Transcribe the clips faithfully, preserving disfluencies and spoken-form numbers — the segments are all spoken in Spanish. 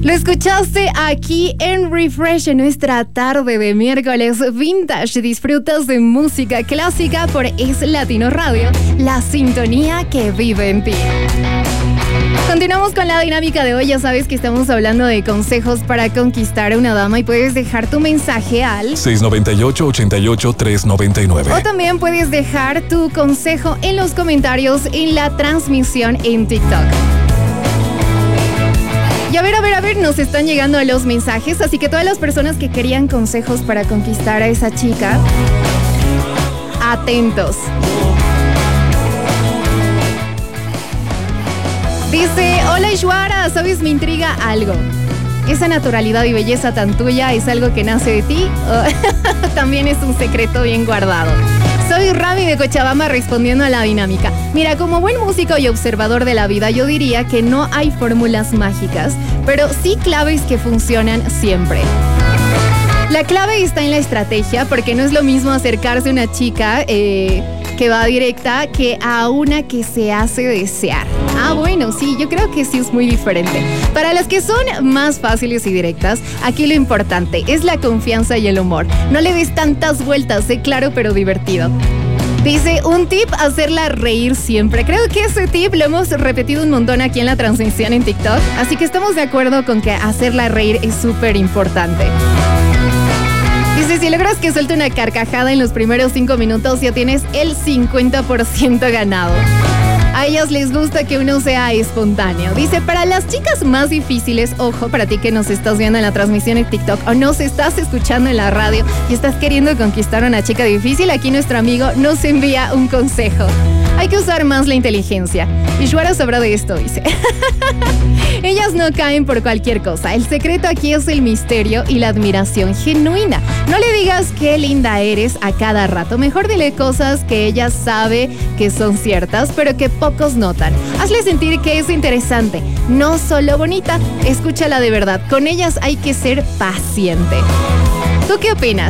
Lo escuchaste aquí en Refresh en nuestra tarde de miércoles vintage. Disfrutas de música clásica por Es Latino Radio, la sintonía que vive en ti. Continuamos con la dinámica de hoy. Ya sabes que estamos hablando de consejos para conquistar a una dama y puedes dejar tu mensaje al seis nueve ocho, ocho ocho, tres nueve nueve. O también puedes dejar tu consejo en los comentarios en la transmisión en TikTok. Y a ver, a ver, a ver, nos están llegando los mensajes, así que todas las personas que querían consejos para conquistar a esa chica, atentos. Dice, hola Ishwara, ¿sabes? Me intriga algo. ¿Esa naturalidad y belleza tan tuya es algo que nace de ti? ¿O también es un secreto bien guardado? Soy Rami de Cochabamba respondiendo a la dinámica. Mira, como buen músico y observador de la vida, yo diría que no hay fórmulas mágicas, pero sí claves que funcionan siempre. La clave está en la estrategia, porque no es lo mismo acercarse a una chica eh, que va directa que a una que se hace desear. Ah, bueno, sí, yo creo que sí es muy diferente. Para las que son más fáciles y directas, aquí lo importante es la confianza y el humor. No le des tantas vueltas, sé claro pero divertido. Dice, un tip, hacerla reír siempre. Creo que ese tip lo hemos repetido un montón aquí en la transmisión en TikTok, así que estamos de acuerdo con que hacerla reír es súper importante. Dice, si logras que suelte una carcajada en los primeros cinco minutos, ya tienes el cincuenta por ciento ganado. A ellas les gusta que uno sea espontáneo. Dice, para las chicas más difíciles, ojo, para ti que nos estás viendo en la transmisión en TikTok o nos estás escuchando en la radio y estás queriendo conquistar a una chica difícil, aquí nuestro amigo nos envía un consejo. Hay que usar más la inteligencia. Ishwara sabrá de esto, dice. Ellas no caen por cualquier cosa. El secreto aquí es el misterio y la admiración genuina. No le digas qué linda eres a cada rato. Mejor dile cosas que ella sabe que son ciertas, pero que pocos notan. Hazle sentir que es interesante, no solo bonita. Escúchala de verdad. Con ellas hay que ser paciente. ¿Tú qué opinas?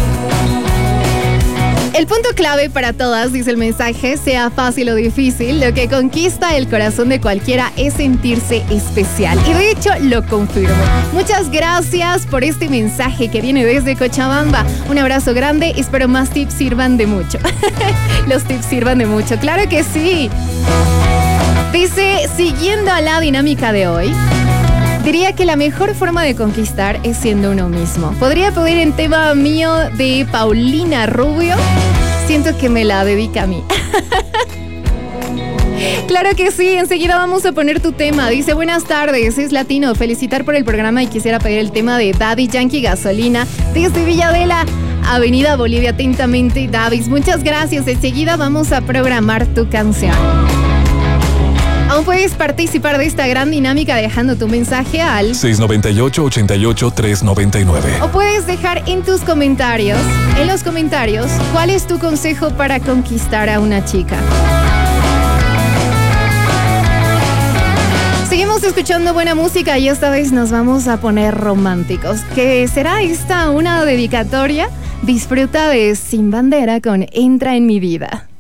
El punto clave para todas, dice el mensaje, sea fácil o difícil, lo que conquista el corazón de cualquiera es sentirse especial. Y de hecho, lo confirmo. Muchas gracias por este mensaje que viene desde Cochabamba. Un abrazo grande, espero más tips sirvan de mucho. Los tips sirvan de mucho, claro que sí. Dice, siguiendo a la dinámica de hoy, diría que la mejor forma de conquistar es siendo uno mismo. Podría pedir en tema mío de Paulina Rubio. Siento que me la dedica a mí. Claro que sí, enseguida vamos a poner tu tema. Dice, buenas tardes, es Latino. Felicitar por el programa y quisiera pedir el tema de Daddy Yankee Gasolina desde Villadela, Avenida Bolivia. Atentamente, Davis. Muchas gracias. Enseguida vamos a programar tu canción. Aún puedes participar de esta gran dinámica dejando tu mensaje al seis nueve ocho, ocho ocho, tres nueve nueve. O puedes dejar en tus comentarios, en los comentarios, cuál es tu consejo para conquistar a una chica. Seguimos escuchando buena música y esta vez nos vamos a poner románticos. ¿Qué será esta una dedicatoria? Disfruta de Sin Bandera con Entra en mi vida.